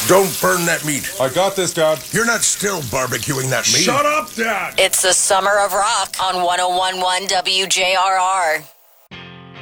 Don't burn that meat. I got this, Dad. You're not still barbecuing that meat. Shut up, Dad! It's the Summer of Rock on 101.1 WJRR.